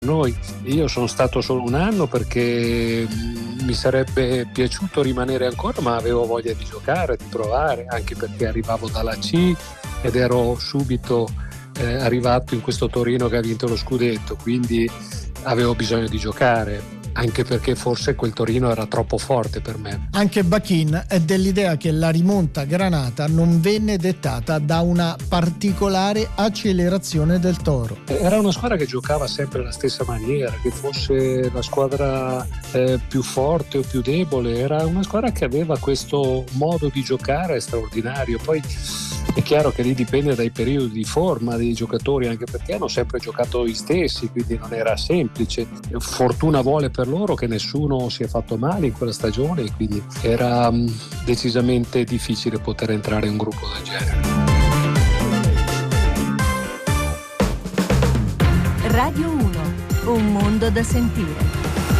noi. Io sono stato solo un anno perché mi sarebbe piaciuto rimanere ancora, ma avevo voglia di giocare, di provare, anche perché arrivavo dalla C ed ero subito arrivato in questo Torino che ha vinto lo scudetto, quindi avevo bisogno di giocare, anche perché forse quel Torino era troppo forte per me. Anche Bachin è dell'idea che la rimonta granata non venne dettata da una particolare accelerazione del Toro. Era una squadra che giocava sempre alla stessa maniera, che fosse la squadra più forte o più debole, era una squadra che aveva questo modo di giocare straordinario. Poi è chiaro che lì dipende dai periodi di forma dei giocatori, anche perché hanno sempre giocato gli stessi, quindi non era semplice. Fortuna vuole per loro che nessuno si è fatto male in quella stagione, quindi era decisamente difficile poter entrare in un gruppo del genere. Radio 1, un mondo da sentire.